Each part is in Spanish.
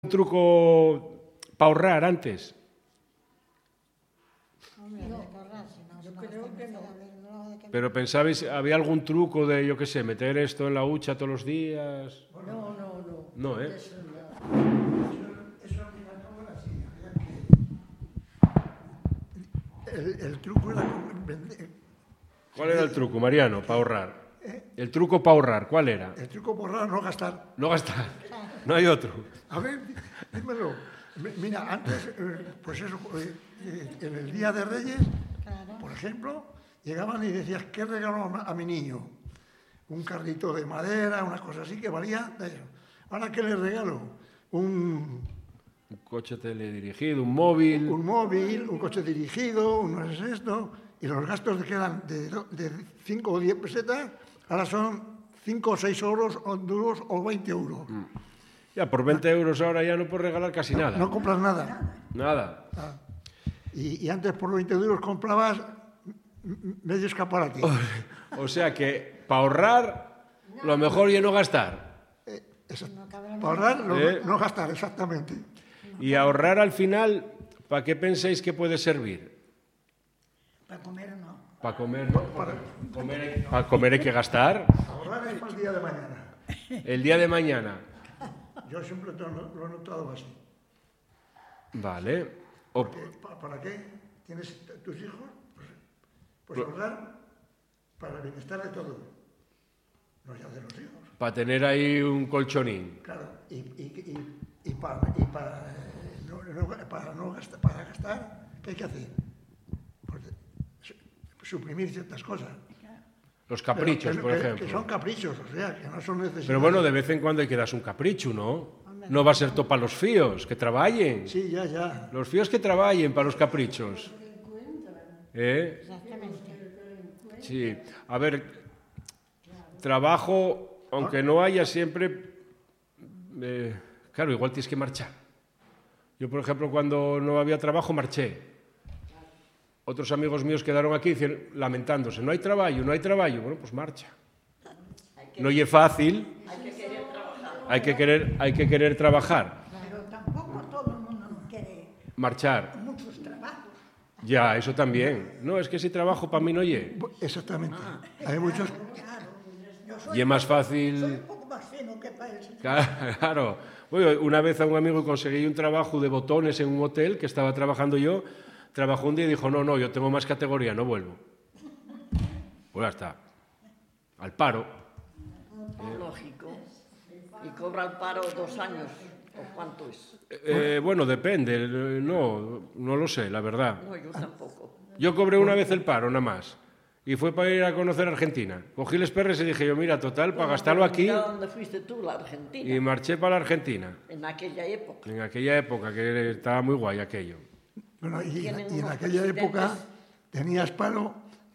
un truco para ahorrar antes? Pero pensabais, ¿había algún truco de, yo qué sé, meter esto en la hucha todos los días? No. No, ¿eh? Eso no. Eso era así. El truco era vender. ¿Cuál era el truco, Mariano, para ahorrar? El truco para ahorrar, ¿cuál era? El truco por ahorrar, no gastar. No gastar. No hay otro. A ver, dímelo. Mira, antes, pues eso, en el Día de Reyes, por ejemplo, llegaban y decías, ¿qué regalo a mi niño? Un carrito de madera, una cosa así que valía. Ahora, ¿qué le regalo? Un coche teledirigido, un móvil. Un móvil, un coche dirigido, no es esto. Y los gastos que eran de 5 o 10 pesetas, ahora son 5 o 6 euros, o duros o 20 euros. Ya, por 20 euros ahora ya no puedes regalar casi nada. No compras nada. Nada. Y antes por 20 euros comprabas medio escaparate. O sea que para ahorrar, lo mejor ya no gastar. Para ahorrar, no gastar, exactamente. Y ahorrar al final, ¿para qué pensáis que puede servir? Para comer no. Para comer, ¿no? Para comer hay que gastar. Ahorrar es para el día de mañana. El día de mañana. Yo siempre lo he notado así. Vale. ¿Para qué tienes tus hijos? Pues ahorrar para el bienestar de todos. No ya de los hijos. Para tener ahí un colchonín. Claro, y para gastar, ¿qué hay que hacer? Pues suprimir ciertas cosas. Los caprichos, por ejemplo. Que son caprichos, o sea, que no son necesarios. Pero bueno, de vez en cuando hay que darse un capricho, ¿no? No va a ser todo para los fíos, que trabajen. Sí, ya. Los fíos que trabajen para los caprichos. Sí. A ver, trabajo, aunque no haya siempre... claro, igual tienes que marchar. Yo, por ejemplo, cuando no había trabajo, marché. Otros amigos míos quedaron aquí lamentándose. No hay trabajo. Bueno, pues marcha. No es fácil. Hay que querer trabajar. Pero tampoco todo el mundo quiere marchar. Muchos trabajos. Ya, eso también. No, es que ese trabajo para mí no oye. Exactamente. Hay muchos... Claro. Y es más fácil... Soy un poco más fino que para eso. Claro. Bueno, una vez a un amigo conseguí un trabajo de botones en un hotel que estaba trabajando yo. Trabajó un día y dijo, no, yo tengo más categoría, no vuelvo. Pues ya está. Al paro. Lógico. ¿Y cobra el paro 2 años? ¿O cuánto es? Bueno, depende. No lo sé, la verdad. No, yo tampoco. Yo cobré una vez el paro, nada más. Y fue para ir a conocer Argentina. Cogí los perres y dije yo, mira, total, para gastarlo aquí... ¿A dónde fuiste tú, la Argentina? Y marché para la Argentina. En aquella época. En aquella época, que estaba muy guay aquello. Bueno, y en aquella época tenías paro...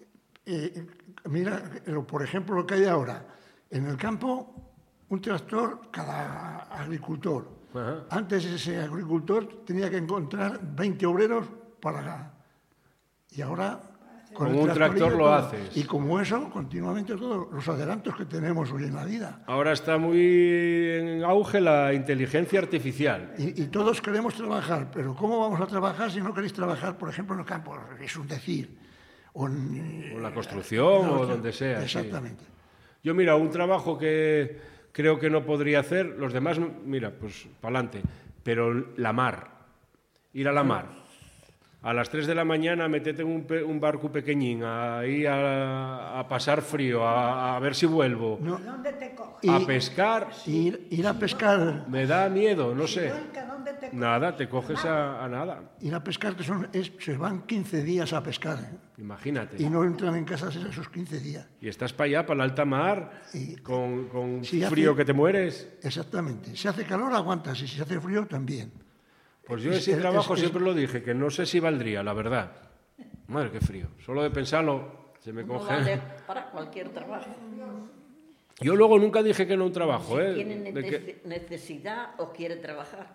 mira, por ejemplo, lo que hay ahora. En el campo, un tractor cada agricultor. Ajá. Antes ese agricultor tenía que encontrar 20 obreros para... Y ahora... Con un tractor lo haces. Y como eso, continuamente todos los adelantos que tenemos hoy en la vida. Ahora está muy en auge la inteligencia artificial. Y todos queremos trabajar, pero ¿cómo vamos a trabajar si no queréis trabajar, por ejemplo, en el campo? Es un decir. O en la construcción o donde sea. Exactamente. Sí. Yo, mira, un trabajo que creo que no podría hacer, los demás, mira, pues para adelante. Pero la mar, ir a la mar. A las 3 de la mañana metete en un barco pequeñín, ahí a pasar frío, a ver si vuelvo. No. ¿Dónde te coges? A pescar. Ir a pescar. Me da miedo, no sé. ¿Dónde te coges? Nada, te coges a nada. Ir a pescar, que se van 15 días a pescar. Imagínate. Y no entran en casa esos 15 días. Y estás para allá, para la alta mar, con si frío que te mueres. Exactamente. Si hace calor, aguantas, y si hace frío, también. Pues yo ese trabajo siempre lo dije, que no sé si valdría, la verdad. Madre, qué frío. Solo de pensarlo, se me No coge... vale para cualquier trabajo. Yo luego nunca dije que no un trabajo, Si tiene necesidad o quiere trabajar.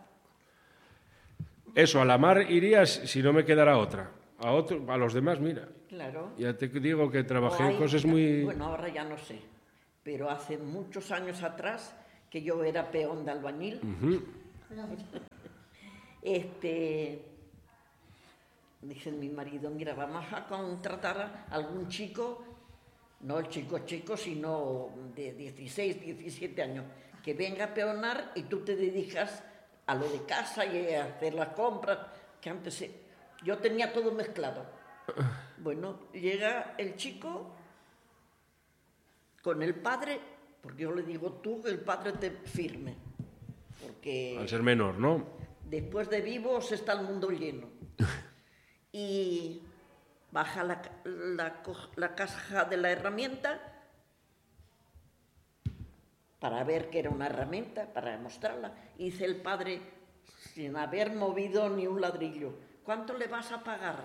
Eso, a la mar irías si no me quedara otra. A los demás, mira. Claro. Ya te digo que trabajé en cosas muy... Bueno, ahora ya no sé. Pero hace muchos años atrás, que yo era peón de albañil, Dice mi marido, mira, vamos a contratar a algún chico, no el chico, sino de 16, 17 años, que venga a peonar y tú te dedicas a lo de casa y a hacer las compras, que antes yo tenía todo mezclado. Bueno, llega el chico con el padre, porque yo le digo tú, que el padre te firme, porque Al ser menor, ¿no? después de vivos está el mundo lleno. Y baja la caja de la herramienta para ver que era una herramienta, para mostrarla. Y dice el padre, sin haber movido ni un ladrillo, ¿cuánto le vas a pagar?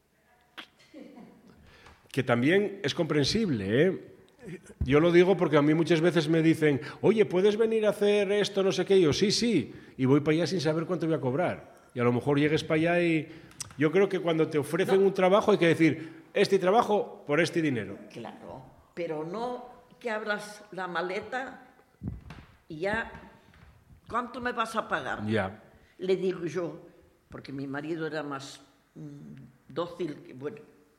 Que también es comprensible, ¿eh? Yo lo digo porque a mí muchas veces me dicen, oye, ¿puedes venir a hacer esto, no sé qué? Y yo, sí, y voy para allá sin saber cuánto voy a cobrar. Y a lo mejor llegues para allá y... Yo creo que cuando te ofrecen un trabajo hay que decir, este trabajo por este dinero. Claro, pero no que abras la maleta y ya, ¿cuánto me vas a pagar? Ya. Le digo yo, porque mi marido era más dócil, bueno,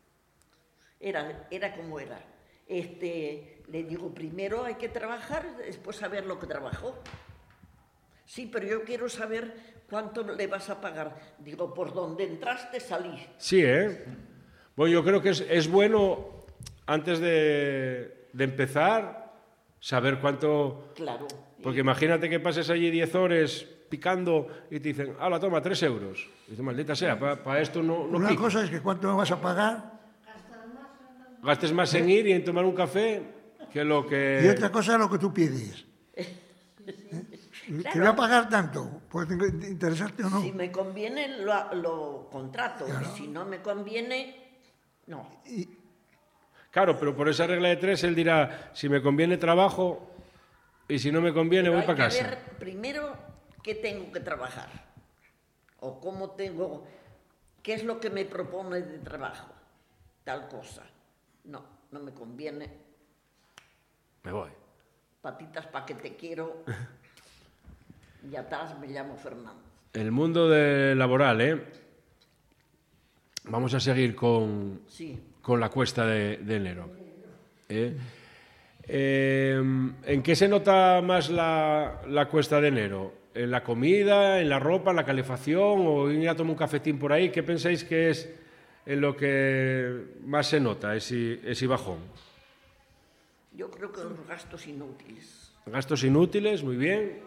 era como era. Le digo, primero hay que trabajar, después saber lo que trabajó. Sí, pero yo quiero saber cuánto le vas a pagar. Digo, por donde entraste, salí. Sí, ¿eh? Bueno, yo creo que es bueno, antes de empezar, saber cuánto... Claro. Porque imagínate que pases allí 10 horas picando y te dicen, hala, toma, 3 euros. Y dices, maldita sea, para esto no Una pico. cosa es que cuánto me vas a pagar Gastes más en ir y en tomar un café que lo y que... otra cosa es lo que tú pides. Te voy a pagar tanto, ¿puede interesarte o no? Si me conviene, lo contrato. Claro. Y si no me conviene, no. Claro, pero por esa regla de 3 él dirá, si me conviene trabajo y si no me conviene Pero voy hay para que casa. ver primero qué tengo que trabajar. O cómo tengo... ¿Qué es lo que me propone de trabajo? Tal cosa. No, no me conviene. Me voy. Patitas pa' que te quiero. Y atrás me llamo Fernando. El mundo laboral, ¿eh? Vamos a seguir con Sí. la cuesta de enero. ¿En qué se nota más la cuesta de enero? ¿En la comida, en la ropa, en la calefacción o ir a tomar un cafetín por ahí? ¿Qué pensáis que es en lo que más se nota ese bajón? Yo creo que los gastos inútiles. Gastos inútiles, muy bien.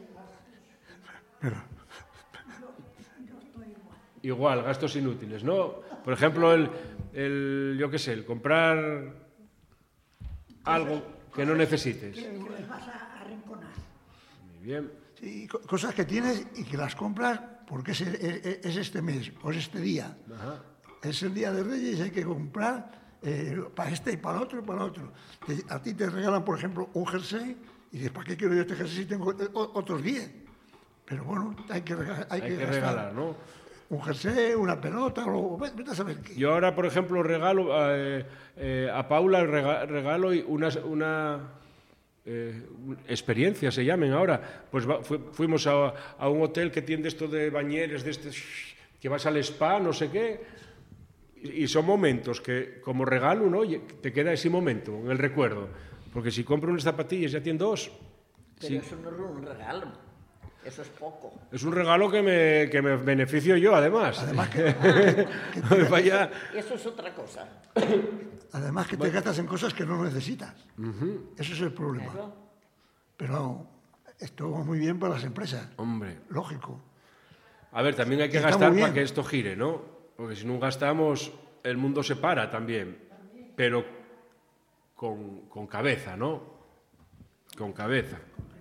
Igual, gastos inútiles, ¿no? Por ejemplo, yo qué sé, el comprar algo que no necesites. Que les vas a arrinconar. Muy bien. Sí, cosas que tienes y que las compras porque es este mes o es este día. Ajá. Es el día de Reyes y hay que comprar para este y para el otro y para el otro. A ti te regalan, por ejemplo, un jersey y dices, ¿para qué quiero yo este jersey si tengo otros 10? Pero bueno, hay que gastar. Regalar, ¿no? Un jersey, una pelota, o vete a saber qué. Yo ahora, por ejemplo, regalo a Paula regalo una experiencia, se llamen ahora. Pues fuimos a un hotel que tiene esto de bañeres, de que vas al spa, no sé qué. Y son momentos que, como regalo, ¿no? Te queda ese momento en el recuerdo. Porque si compro unas zapatillas ya tiene 2. Pero Sí. eso no es un regalo. Eso es poco. Es un regalo que me beneficio yo, además. Además que Vaya. Eso es otra cosa. Además que te gastas en cosas que no necesitas. Ese es el problema. Claro. Pero esto va muy bien para las empresas. Hombre. Lógico. A ver, también hay que Está gastar muy bien. para que esto gire, ¿no? Porque si no gastamos, el mundo se para también. Pero con cabeza, ¿no? Con cabeza.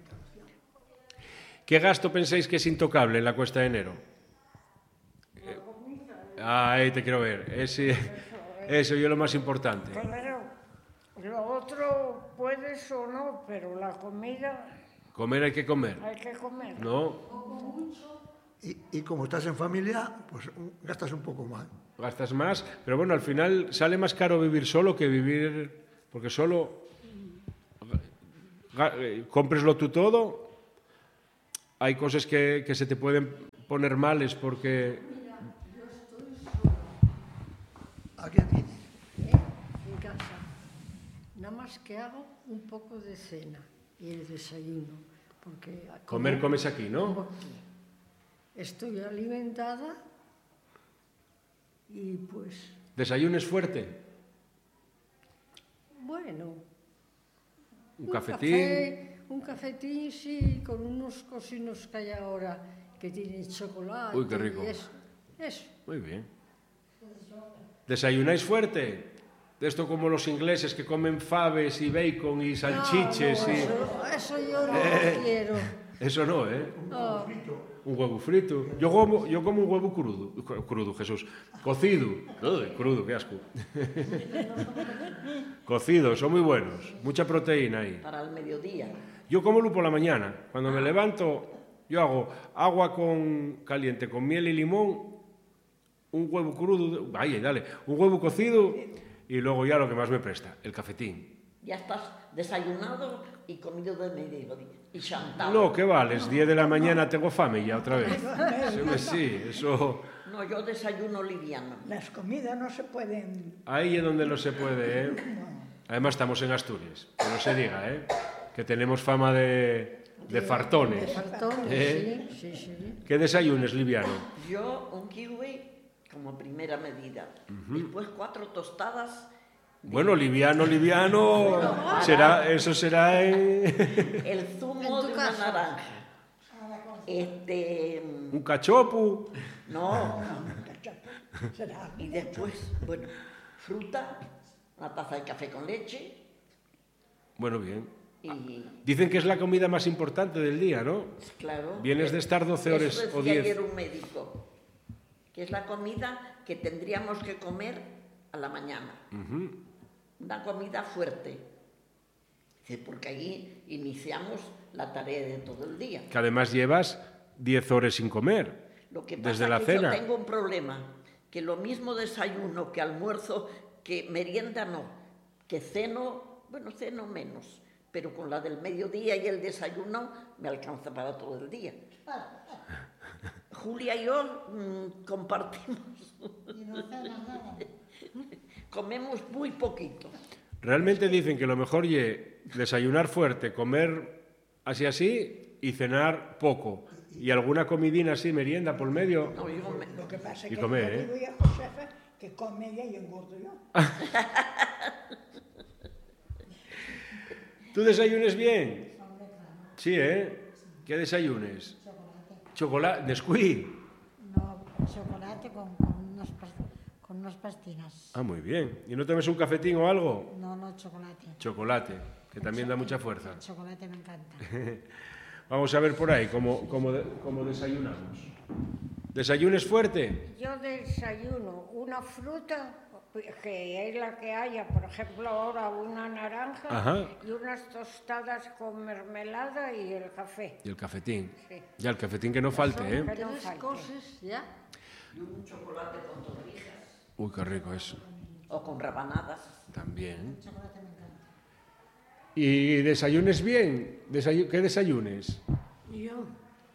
¿Qué gasto pensáis que es intocable en la cuesta de enero? Ahí te quiero ver. Eso es lo más importante. Claro, lo otro puedes o no, pero la comida Comer hay que comer, hay que comer. ¿no? Y como estás en familia, pues gastas un poco más. Gastas más, pero bueno, al final sale más caro vivir solo que vivir... Porque solo... Cómpreslo tú todo... hay cosas que se te pueden poner males porque... ¿A qué tiene? En casa. Nada más que hago un poco de cena y el desayuno. Porque Comes aquí, ¿no? Estoy alimentada y pues, ¿Desayunes fuerte? bueno, ¿Un cafetín? un cafetín, sí, con unos cocinos que hay ahora que tienen chocolate. Uy, qué rico. Y eso. Muy bien. ¿Desayunáis fuerte? De esto como los ingleses que comen faves y bacon y salchiches No, y... eso yo no quiero. Eso no, ¿eh? No. Un huevo frito. Yo como un huevo crudo, Jesús. Cocido. Uy, crudo, qué asco. Cocido, son muy buenos. Mucha proteína ahí. Para el mediodía. Yo como por la mañana. Cuando me levanto, yo hago agua caliente con miel y limón, un huevo crudo, un huevo cocido y luego ya lo que más me presta, el cafetín. Ya estás desayunado y comido de mediodía. Y chantado. No, ¿qué vales? 10 de la mañana tengo fame ya otra vez. Sí, eso... No, yo desayuno liviano. Las comidas no se pueden... Ahí es donde no se puede, ¿eh? Además estamos en Asturias, que no se diga, ¿eh? Que tenemos fama de fartones. De fartones, ¿Eh? sí. ¿Qué desayunes, liviano? Yo un kiwi como primera medida. Después 4 tostadas. Bueno, liviano, eso será en... El zumo En tu de casa. una naranja. un cachopo. No. Será. Y después, bueno, fruta, una taza de café con leche Bueno, bien. y, Dicen que es la comida más importante del día, ¿no? claro... Vienes de estar 12 horas eso o decía 10. ayer un médico, que es la comida que tendríamos que comer a la mañana. Una comida fuerte. Dice, porque ahí iniciamos la tarea de todo el día. Que además llevas 10 horas sin comer. Lo que pasa Desde la que cena. yo tengo un problema, que lo mismo desayuno que almuerzo, que merienda no, que ceno, bueno, ceno menos, pero con la del mediodía y el desayuno me alcanza para todo el día. Julia y yo compartimos. Comemos muy poquito. Realmente dicen que lo mejor es desayunar fuerte, comer así y cenar poco. Y alguna comidina así, merienda por medio. No, yo me- Lo que pasa Y es que comer, yo ¿eh? digo a Josefa que come ella y engordo yo. ¿Tú desayunes bien? Sí, ¿eh? ¿Qué desayunes? Chocolate. Nesquik. No, chocolate con unas pastillas. Ah, muy bien. ¿Y no tomes un cafetín o algo? No, chocolate. Chocolate, que también da mucha fuerza. El chocolate me encanta. Vamos a ver por ahí cómo desayunamos. ¿Desayunes fuerte? Yo desayuno una fruta, que es la que haya, por ejemplo, ahora una naranja Ajá. y unas tostadas con mermelada y el café. Y el cafetín. Sí. Ya, el cafetín que no falte, ¿eh? Que no Tres falte. cosas ya. y un chocolate con torrijas Uy, qué rico eso. o con rabanadas. También. El chocolate me encanta. ¿Y desayunes bien? ¿Qué desayunes? Yo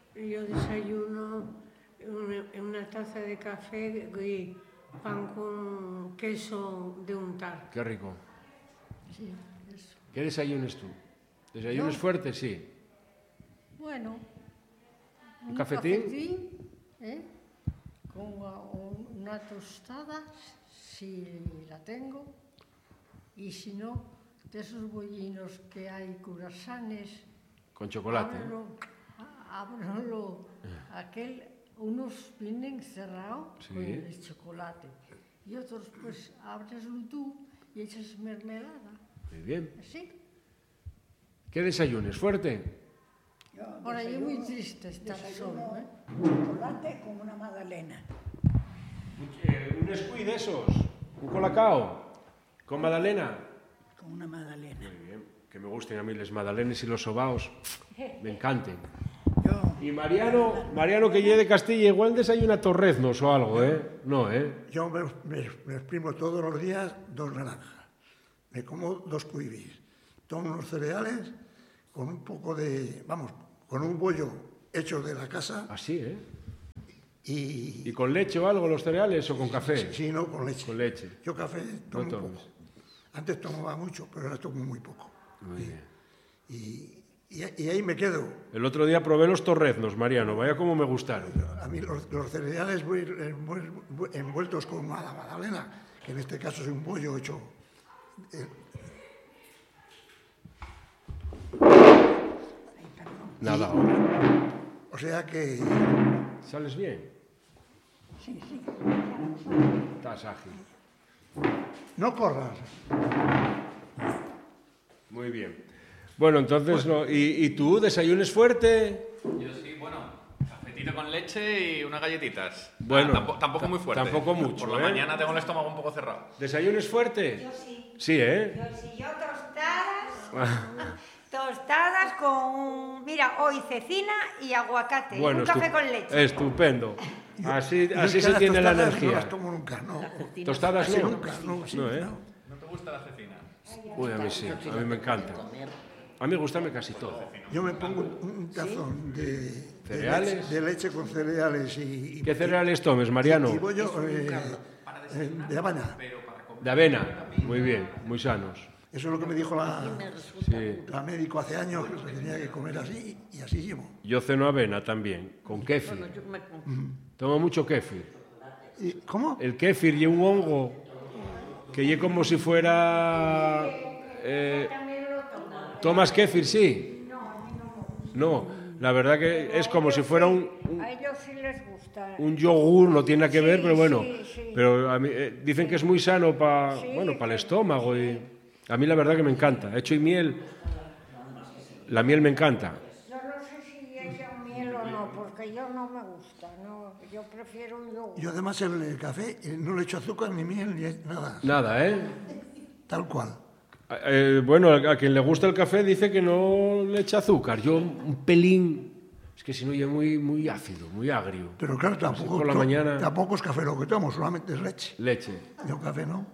desayuno una taza de café y pan con queso de untar. Qué rico. Sí, eso. ¿Qué desayunes tú? ¿Desayunes fuertes? Sí. Bueno. ¿Un cafetín? ¿eh? Con una tostada, si la tengo, y si no, de esos bollinos que hay curasanes, Con chocolate. ábrelo, unos vienen cerrados Sí. con el chocolate, y otros pues abreslo tú y echas mermelada, Muy bien. así. ¿Qué desayunes? ¿Fuerte? Yo Ahora yo desayuno- muy triste estar desayuno solo, ¿eh? chocolate con una magdalena. Un Nesquik de esos. Un colacao. Con magdalena. Con una magdalena. Muy bien. Que me gusten a mí las magdalenas y los sobaos. Me encanten. Yo, Y Mariano que llegue de Castilla, igual desayuna torreznos o algo, ¿eh? No, ¿eh? Yo me exprimo todos los días 2 naranjas. Me como 2 cuibis. Tomo unos cereales con un poco de, con un bollo hechos de la casa Así, ¿eh? y ¿Y con leche o algo los cereales o con café? sí, no, con leche. Con leche. Yo café tomo No tomes. poco. Antes tomaba mucho, pero ahora tomo muy poco. Muy bien. Y ahí me quedo. El otro día probé los torreznos, Mariano, vaya como me gustaron. A mí los cereales envueltos con una magdalena, que en este caso es un bollo hecho. Nada, O sea que ¿sales bien? Sí, sí. Estás ágil. no corras. Muy bien. Bueno, entonces, no. ¿Y tú desayunes fuerte? Yo sí, bueno, cafetito con leche y unas galletitas. Bueno, tampoco muy fuerte. tampoco mucho, Por la ¿eh? mañana tengo el estómago un poco cerrado. ¿Desayunes fuerte? Yo sí. Sí, ¿eh? Yo tostadas con, mira, hoy cecina y aguacate. Bueno, un café con leche. Estupendo. Así Yo es se que las tiene la tostadas energía. No las tomo nunca, no. Tostadas no. Nunca, no, sí, No, ¿eh? no. ¿No te gusta la cecina? Uy, a mí sí, a mí me encanta. A mí me gusta casi todo. Yo me pongo un tazón de ¿Cereales? de leche con cereales y ¿Qué cereales tomes, Mariano? y bollo de Habana. De avena. Muy bien, muy sanos. Eso es lo que me dijo Sí. la médico hace años, que tenía que comer así y así llevo. Yo ceno avena también, con kéfir. Tomo mucho kéfir. ¿Y cómo? El kéfir y un hongo que lle como si fuera... ¿Tomas kéfir, sí? No, la verdad que es como si fuera A ellos sí les gusta. un yogur, no tiene nada que ver, pero bueno. sí. Pero a mí, dicen que es muy sano para el estómago y a mí la verdad que me encanta. Hecho y miel, la miel me encanta. Yo no sé si echan miel o no, porque yo no me gusta. No, yo prefiero un yogur. Yo además el café no le echo azúcar ni miel ni nada, Nada, ¿eh? tal cual. Bueno, a quien le gusta el café dice que no le echa azúcar. Yo un pelín, es que si no ya muy, muy ácido, muy agrio. Pero claro, tampoco, por la mañana- tampoco es café lo que tomo, solamente es leche. Leche. Yo café no.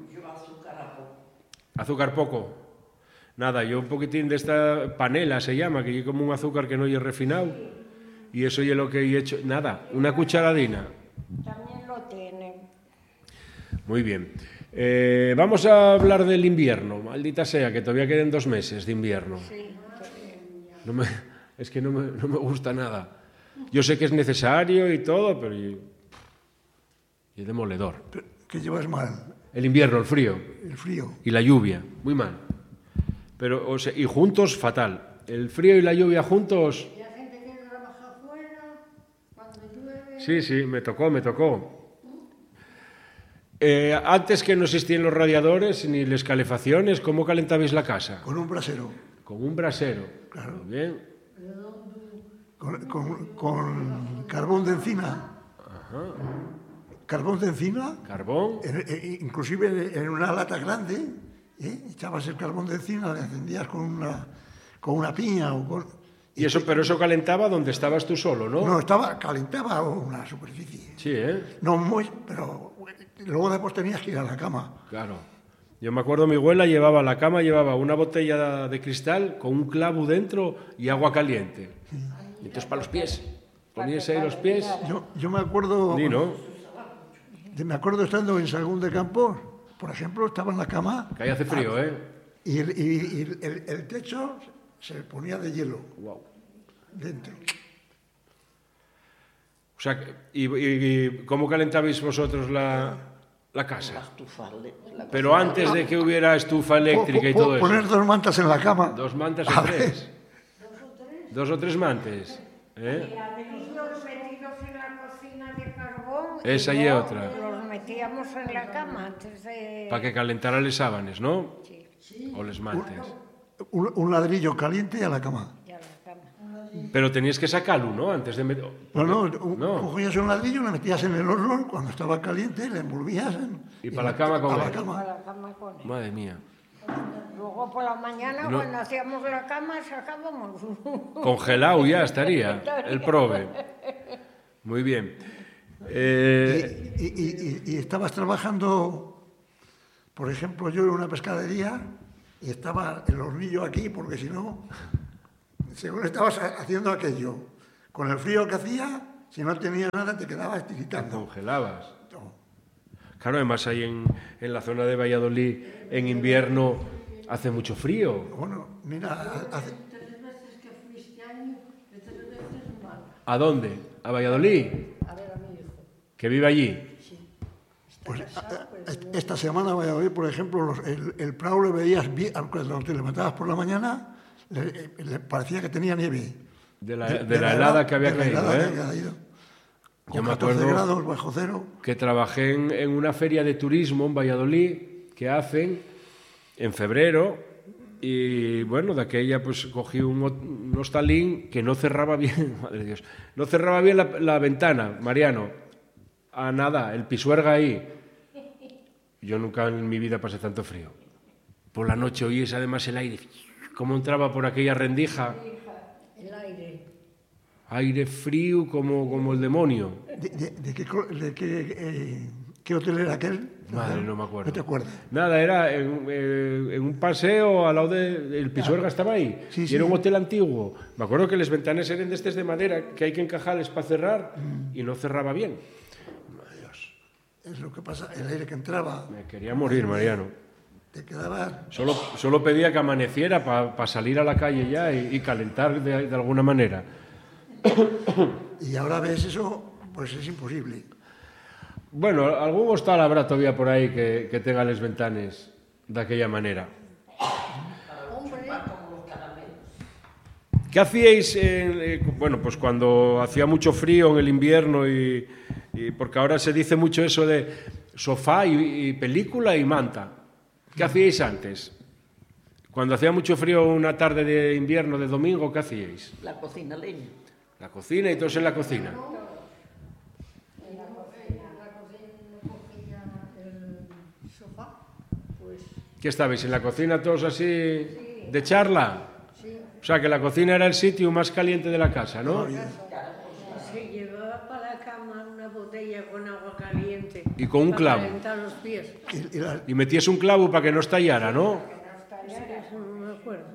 Azúcar poco. Nada, yo un poquitín de esta panela se llama, que es como un azúcar que no es refinado. Y eso es lo que he hecho. Nada, una cucharadina. También lo tienen. Muy bien. Vamos a hablar del invierno. Maldita sea, que todavía queden 2 meses de invierno. Es que no me gusta nada. Yo sé que es necesario y todo, pero y es demoledor. ¿Qué llevas mal? El invierno, el frío El frío. y la lluvia, muy mal. Pero, o sea, y juntos, fatal. El frío y la lluvia juntos, Y la gente que trabaja afuera, cuando llueve... sí, me tocó. Antes que no existían los radiadores ni las calefacciones, ¿cómo calentabais la casa? Con un brasero. Con un brasero. Claro. Muy bien. Con carbón de encina. Carbón de encina. Carbón. Inclusive en una lata grande, echabas el carbón de encina, le encendías con una piña o con... Pero eso calentaba donde estabas tú solo, ¿no? No, calentaba una superficie. Sí, ¿eh? No muy, pero luego después tenías que ir a la cama. Claro. Yo me acuerdo, mi abuela llevaba a la cama, llevaba una botella de cristal con un clavo dentro y agua caliente. Y entonces para los pies. Ponías ahí los pies. Yo me acuerdo... Ni no. Me acuerdo estando en Sagún de Campos, por ejemplo, estaba en la cama... Que ahí hace frío, ¿eh? Y el techo se ponía de hielo. Wow. Dentro. O sea, ¿y cómo calentabais vosotros la casa? La estufa, Pero antes de que hubiera estufa eléctrica y todo eso. Poner 2 mantas en la cama. 2 mantas o 3. 2 o 3 mantas. ¿Eh? Ladrillos metidos en la cocina de carbón. Esa y luego otra. Los metíamos en la cama antes de... Para que calentara les sábanes, ¿no? O les mantes. Un ladrillo caliente a la cama. Y a la cama. Pero tenías que sacarlo, ¿no? Antes de meter... No, No. cogías un ladrillo, lo metías en el horno, cuando estaba caliente, le envolvías Y para la cama con a la él. cama. A la cama con él. Madre mía. Luego por la mañana, No. cuando hacíamos la cama, sacábamos. Congelado ya estaría el prove. Muy bien. Y estabas trabajando, por ejemplo, yo en una pescadería y estaba el hornillo aquí, porque si no, según estabas haciendo aquello, con el frío que hacía, si no tenías nada, te quedabas Te tiritando. congelabas. No. Claro, además ahí en la zona de Valladolid, en invierno, hace mucho frío. Bueno, mira, hace- 3 veces que fui este año, de 3 veces mal. ¿A dónde? ¿A Valladolid? A ver a mi hijo. ¿Que vive allí? Sí. Está pues, casado, pero esta semana voy a ver, por ejemplo, el Prado le veías, cuando te levantabas por la mañana, le parecía que tenía nieve. De la helada que había de la caído, helada ¿eh? que había caído. Yo Con me 14 acuerdo grados bajo cero. que trabajé en una feria de turismo en Valladolid que hacen en febrero y bueno, de aquella pues cogí un hostalín que no cerraba bien, madre de Dios, no cerraba bien la ventana, Mariano, a nada, el pisuerga ahí. Yo nunca en mi vida pasé tanto frío. Por la noche oíes además el aire, cómo entraba por aquella rendija, el aire. aire frío como el demonio. ¿Qué hotel era aquel? Madre, no me acuerdo. No te acuerdas. Nada, era en un paseo al lado del Pisuerga estaba ahí. Sí, y sí. era un hotel antiguo. Me acuerdo que las ventanas eran de estas de madera, que hay que encajarles para cerrar, y no cerraba bien. Madre Dios, Es lo que pasa, el aire que entraba, me quería morir, Mariano. te quedabas... Solo pedía que amaneciera para salir a la calle ya y calentar de alguna manera. Y ahora ves eso, pues es imposible. Bueno, algún hostal habrá todavía por ahí que tenga las ventanas de aquella manera. Hombre, ¿Qué hacíais, bueno, pues cuando hacía mucho frío en el invierno y porque ahora se dice mucho eso de sofá y película y manta? ¿Qué hacíais antes? Cuando hacía mucho frío una tarde de invierno, de domingo, ¿qué hacíais? La cocina leña. La cocina y todos en la cocina. en la cocina, el sofá, pues ¿Qué estabais en la cocina todos así de charla? sí. O sea, que la cocina era el sitio más caliente de la casa, ¿no? Se llevaba para la cama una botella con agua caliente. Y con un para clavo. calentar los pies. Y Y metías un clavo para que no estallara, ¿no? Eso no me acuerdo.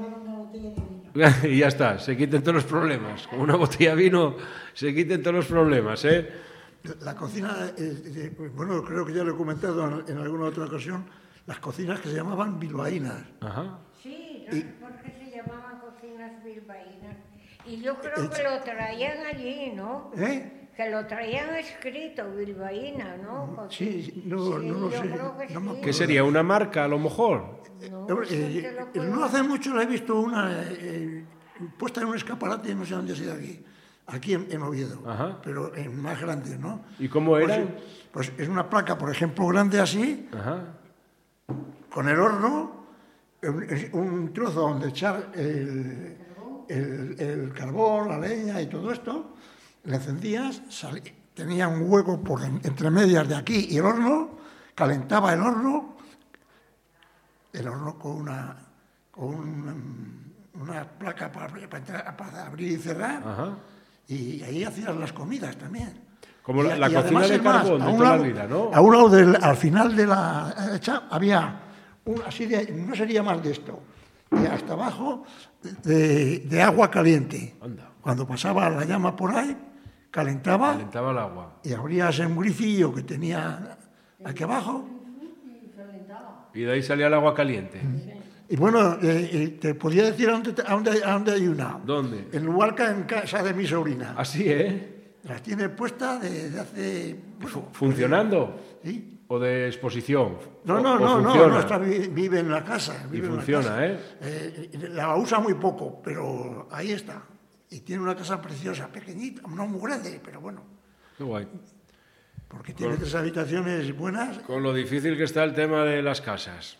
Y ya está, se quiten todos los problemas. Con una botella de vino se quiten todos los problemas, ¿eh? la cocina, bueno, creo que ya lo he comentado en alguna otra ocasión, las cocinas que se llamaban bilbaínas. Ajá. Sí, no sé por qué se llamaban cocinas bilbaínas. Y yo creo que lo traían allí, ¿no? ¿Eh? Que lo traían escrito, bilbaína, ¿no? Sí, no lo yo sé. creo que No me sí. ¿Qué sería? ¿Una marca a lo mejor? No, Hombre, te lo puedo- no hace mucho la he visto una puesta en un escaparate, no sé dónde ha sido aquí en Oviedo, Ajá. pero en más grande, ¿no? ¿Y cómo eran? Pues es una placa, por ejemplo, grande así, Ajá. con el horno, un trozo donde echar el carbón, la leña y todo esto, le encendías, tenía un hueco entre medias de aquí y el horno, calentaba el horno con una placa para abrir y cerrar, Ajá. y ahí hacías las comidas también. Como la Y cocina además, de es más, carbón a de un toda la lado- vida, ¿no? A un lado, al final de la hecha, había así no sería más de esto, y hasta abajo de agua caliente. Anda. Cuando pasaba la llama por ahí, calentaba Calentaba el agua. y abrías un grifillo que tenía aquí abajo. Y de ahí salía el agua caliente. Y bueno, te podía decir a dónde hay una. ¿Dónde? En Luarca, en casa de mi sobrina. Así, ¿eh? Las tiene puestas desde hace... ¿Funcionando? ¿Sí? ¿O de exposición? No, ¿O funciona? vive en la casa. Y Vive en la funciona, casa. ¿eh? La usa muy poco, pero ahí está. Y tiene una casa preciosa, pequeñita, no muy grande, pero bueno, Qué guay. porque tiene 3 habitaciones buenas. Con lo difícil que está el tema de las casas.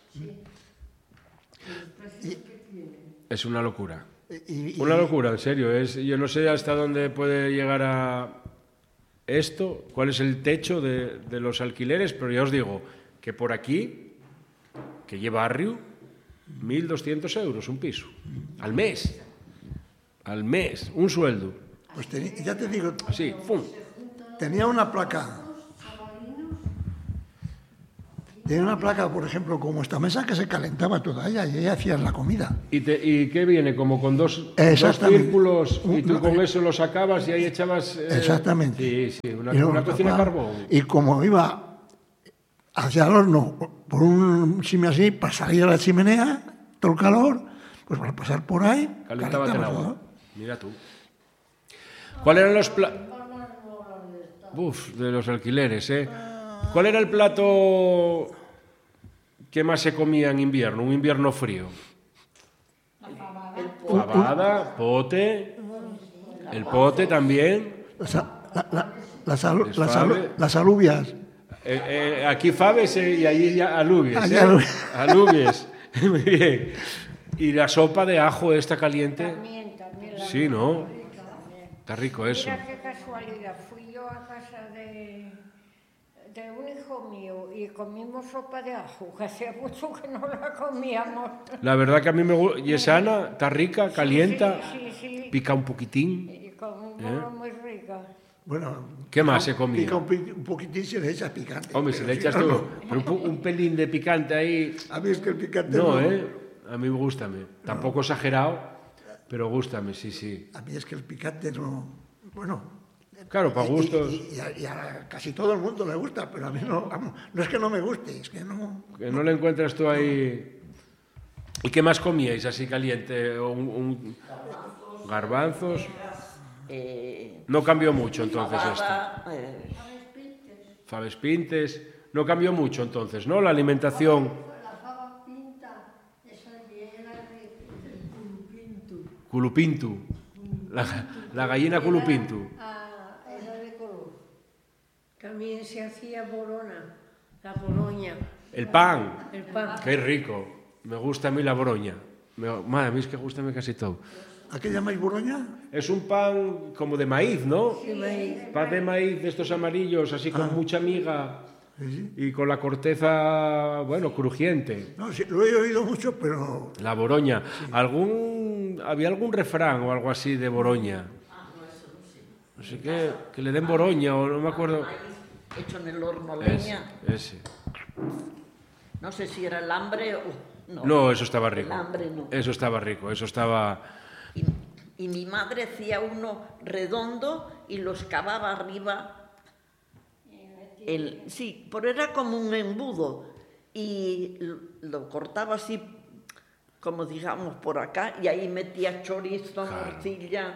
Es una locura. Una locura, en serio. Yo no sé hasta dónde puede llegar a esto, cuál es el techo de los alquileres, pero ya os digo que por aquí, que lleva barrio, 1.200 euros un piso. Al mes. Al mes. Un sueldo. Pues ya te digo, Así, ¡pum! tenía una placa. tenía una placa, por ejemplo, como esta mesa, que se calentaba toda ella y ella hacía la comida. ¿Y qué viene? Como con dos círculos y tú con eso lo sacabas y ahí echabas... Exactamente. Sí, una cocina a carbón. Y como iba hacia el horno, por un simi así, para salir a la chimenea, todo el calor, pues para pasar por ahí... Calentaba el agua. Mira tú. ¿Cuál eran los de los alquileres, ¿eh? ¿Cuál era el plato que más se comía en invierno? Un invierno frío. Fabada, pote, el pote también. Las alubias. Aquí faves y allí ya alubias, ¿eh? Alubias. Muy bien. ¿Y la sopa de ajo esta caliente? También. Sí, ¿no? Está rico eso. Mira qué casualidad, fui yo a casa de un hijo mío y comimos sopa de ajo, que hacía mucho que no la comíamos. La verdad que a mí me gusta, y es sana, está rica, calienta, sí. pica un poquitín. Y comimos muy rica. Bueno, ¿qué más se comía? Pica un poquitín, se le echa picante. Hombre, si le echas tú un pelín de picante ahí... A mí es que el picante no... A mí gústame. Tampoco exagerado, pero gústame, sí. A mí es que el picante no... Bueno... Claro, para gustos... Y a casi todo el mundo le gusta, pero a mí no... No es que no me guste, es que no... Que no le encuentras tú ahí... ¿Y qué más comíais así caliente? Garbanzos... No cambió mucho entonces esto. Faves pintes. No cambió mucho entonces, ¿no? La alimentación. La fava pinta, esa era de Culupintu. La gallina culupintu. Era de color. También se hacía borona, la boroña. El pan. El pan. Qué rico. Me gusta a mí la boroña. Madre, a mí es que gustame casi todo. ¿A qué llamáis boroña? Es un pan como de maíz, ¿no? Sí, maíz. Pan de maíz de estos amarillos, así con mucha miga y con la corteza, bueno, crujiente. No, sí, lo he oído mucho, pero... La boroña. ¿Había algún refrán o algo así de boroña? No sé qué, que le den boroña o no me acuerdo. Maíz hecho en el horno a leña. Ese. No sé si era el hambre o... No, eso estaba rico. El hambre no. Eso estaba rico, eso estaba... Y mi madre hacía uno redondo y lo excavaba arriba. Sí, pero era como un embudo. Y lo cortaba así, como digamos, por acá, y ahí metía chorizo, morcilla.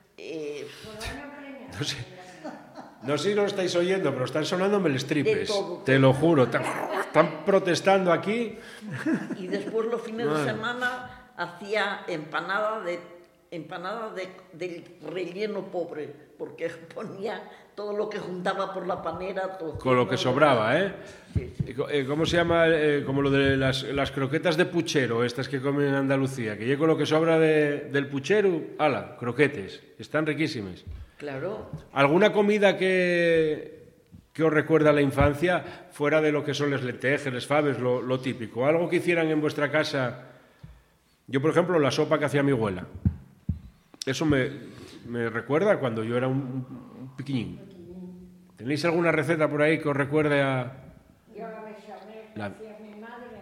No sé si lo estáis oyendo, pero están sonándome los tripes. Todo. Te lo juro. Están protestando aquí. Y después los fines de semana hacía empanada del relleno pobre, porque ponía todo lo que juntaba por la panera. Con lo que sobraba, ¿eh? Sí. ¿Cómo se llama? Como lo de las croquetas de puchero, estas que comen en Andalucía, que yo con lo que sobra del puchero, ala, croquetes, están riquísimas. Claro. ¿Alguna comida que os recuerda a la infancia, fuera de lo que son las lentejas, las faves, lo típico? ¿Algo que hicieran en vuestra casa? Yo, por ejemplo, la sopa que hacía mi abuela. Eso me recuerda cuando yo era un piquiñín. ¿Tenéis alguna receta por ahí que os recuerde a...? Yo la bechamel que hacía mi madre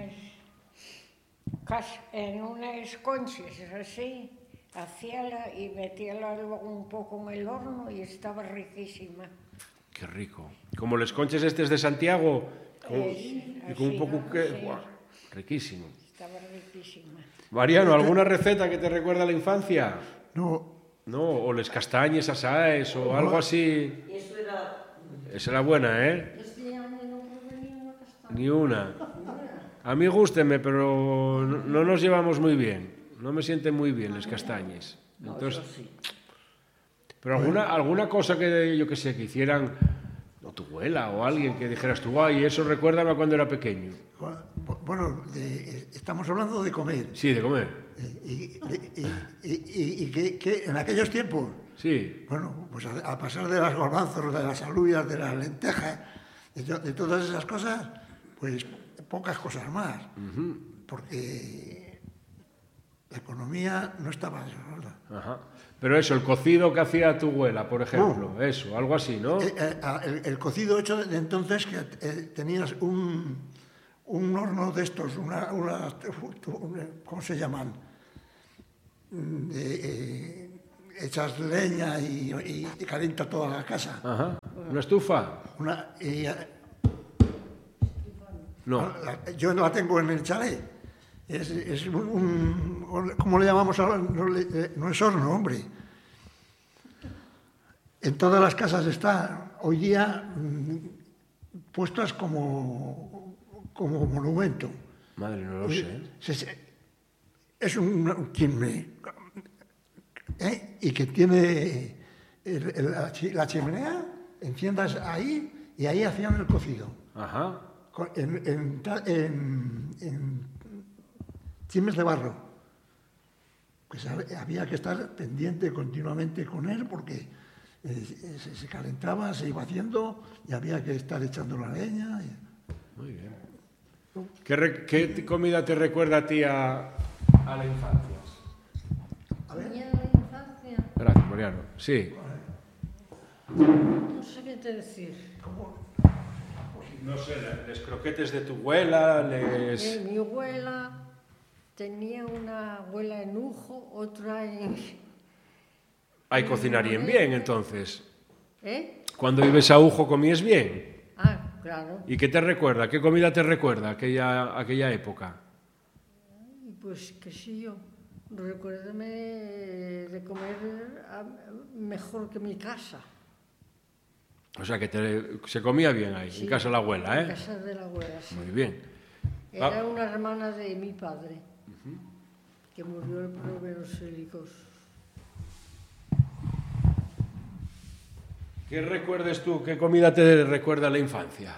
en unas conchas así, hacíala y metíala luego un poco en el horno y estaba riquísima. Qué rico. Como los conches estos de Santiago, y con un poco que... Sí. ¡Buah! Riquísimo. Estaba riquísima. Mariano, ¿alguna receta que te recuerda a la infancia? No. No, o les castañes asaes o algo así. Esa era buena, ¿eh? Ni una. A mí gústeme, pero no nos llevamos muy bien. No me sienten muy bien las castañes. Entonces, pero alguna cosa que yo que sé, que hicieran o tu abuela o alguien que dijeras tú, ay, eso recuérdame a cuando era pequeño. Bueno, estamos hablando de comer. Sí, de comer. Y que en aquellos tiempos, sí. Bueno, pues a pasar de las garbanzos, de las alubias, de las lentejas, de todas esas cosas, pues pocas cosas más. Porque la economía no estaba desarrollada. Ajá. Pero eso, el cocido que hacía tu abuela, por ejemplo, eso, algo así, ¿no? El cocido hecho de entonces, que tenías un un horno de estos, ¿cómo se llaman? Echas leña y calienta toda la casa. Ajá. ¿Una estufa? No. Yo la tengo en el chalet. Es ¿cómo le llamamos ahora? No es horno, hombre. En todas las casas está hoy día puestas como monumento. Madre, no lo sé. Es un chimney, y que tiene la chimenea, enciendas ahí y ahí hacían el cocido. Ajá. En chimes de barro. Pues había que estar pendiente continuamente con él porque se calentaba, se iba haciendo y había que estar echando la leña. Muy bien. ¿Qué comida te recuerda a ti a la infancia? A ver. ¿Tenía la infancia? Gracias, Mariano. Sí. No sé qué te decir. No sé, les croquetes de tu abuela, Mi abuela tenía una abuela en Ujo, otra en... Ahí cocinarían bien, entonces. ¿Eh? Cuando ibas a Ujo comías bien. Ah, claro. ¿Y qué te recuerda? ¿Qué comida te recuerda aquella época? Y pues, qué sé yo, recuérdame de comer mejor que mi casa. O sea, que se comía bien ahí, Sí, en casa de la abuela, ¿eh? En casa de la abuela, sí. Muy bien. Era una hermana de mi padre, que murió de problemas hélicos. ¿Qué recuerdes tú? ¿Qué comida te recuerda a la infancia?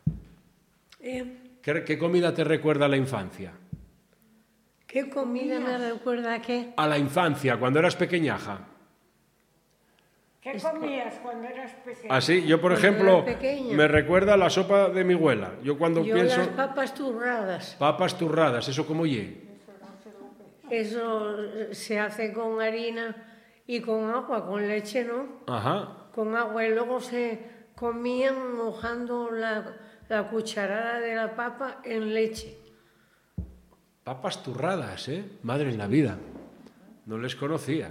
¿Qué comida te recuerda a la infancia? ¿Qué comida me recuerda a qué? A la infancia, cuando eras pequeñaja. ¿Qué comías cuando eras pequeño? Así, yo por Cuando ejemplo, era pequeña. me recuerda a la sopa de mi abuela. Yo cuando pienso... las papas turradas. Papas turradas, ¿eso cómo ye? Eso se hace con harina y con agua, con leche, ¿no? Ajá. Con agua y luego se comían mojando la cucharada de la papa en leche. Papas turradas, ¿eh? Madre en la vida. No les conocía.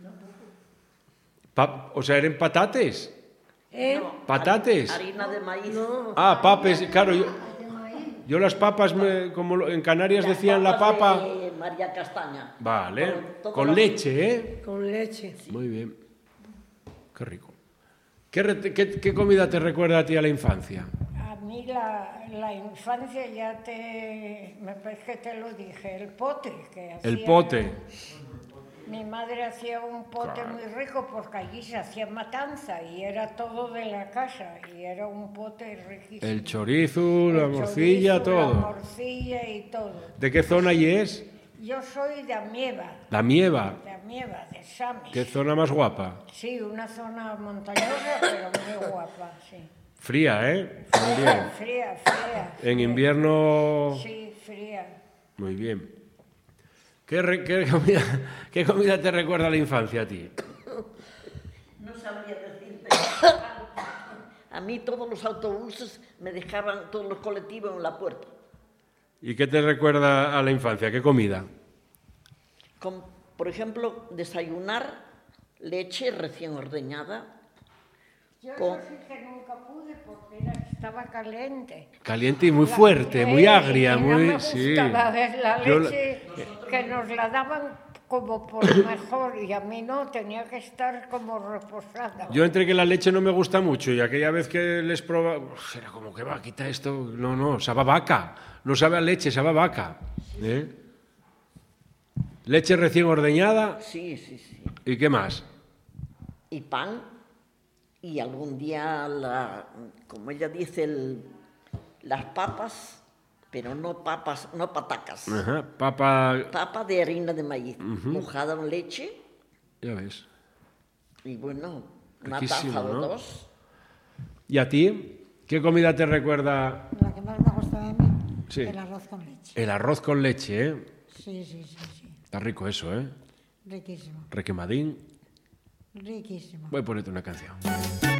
O sea, ¿eran patates? No, ¿Patates? Harina de maíz. No, Papes, claro. Yo las papas, como en Canarias Las decían la papas papa... de María Castaña. Vale, Todo con lo- leche, ¿eh? con leche. Muy bien. Qué rico. ¿Qué comida te recuerda a ti a la infancia? A mí la infancia me parece que te lo dije, el pote que hacía. El pote. Mi madre hacía un pote muy rico porque allí se hacía matanza y era todo de la casa y era un pote riquísimo. El chorizo, la El morcilla, chorizo, todo. La morcilla y todo. ¿De qué zona y es? Yo soy de Amieva, La Mieva. de Sames. ¿Qué zona más guapa? Sí, una zona montañosa, pero muy guapa, sí. Fría, ¿eh? También. Fría. En invierno... Sí, fría. Muy bien. ¿Qué comida te recuerda a la infancia a ti? No sabría decirte. A mí todos los autobuses me dejaban, todos los colectivos en la puerta. ¿Y qué te recuerda a la infancia? ¿Qué comida? Por ejemplo, desayunar leche recién ordeñada. Yo Con- eso sí que nunca pude porque estaba caliente. Caliente y muy fuerte, muy agria, y muy... no me sí. gustaba ver la Yo leche que nos la daban como por mejor y a mí no, tenía que estar como reposada. Yo entre que la leche no me gusta mucho y aquella vez que les probaba, era como que va, quita esto. No, sabe a vaca. No sabe a leche, sabe a vaca. ¿Eh? Leche recién ordeñada. Sí. ¿Y qué más? Y pan. Y algún día, como ella dice, las papas, pero no patacas. Ajá, papa... Papa de harina de maíz, mojada en leche. Ya ves. Y bueno, una Riquísimo, taza o ¿no? dos. ¿Y a ti? ¿Qué comida te recuerda? La que más me gustaba a mí, Sí. el arroz con leche. El arroz con leche, ¿eh? Sí. Está rico eso, ¿eh? Riquísimo, Requemadín. riquísimo. Voy a ponerte una canción.